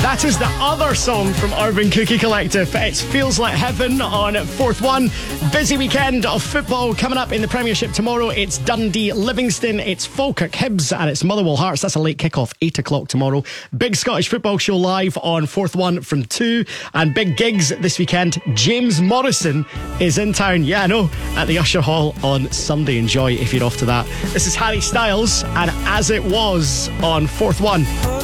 That is the other song from Urban Cookie Collective. It feels like heaven on Fourth One. Busy weekend of football coming up in the Premiership tomorrow. It's Dundee, Livingston, it's Falkirk, Hibs, and it's Motherwell Hearts. That's a late kick-off, 8 o'clock tomorrow. Big Scottish Football Show live on Fourth One from 2. And big gigs this weekend. James Morrison is in town, yeah, I know, at the Usher Hall on Sunday. Enjoy if you're off to that. This is Harry Styles and As It Was on Fourth One.